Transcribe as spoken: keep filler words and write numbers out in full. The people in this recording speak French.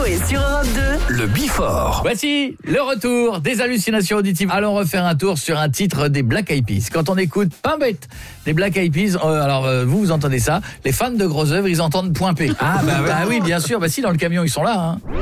et sur Europe deux, le Before. Voici le retour des hallucinations auditives. Allons refaire un tour sur un titre des Black Eyed Peas. Quand on écoute Pain Bête des Black Eyed Peas, euh, alors euh, vous, vous entendez ça. Les fans de grosses œuvres, ils entendent Point P. Ah bah, ouais. Bah oui, bien sûr. Bah si, dans le camion, ils sont là. Hein.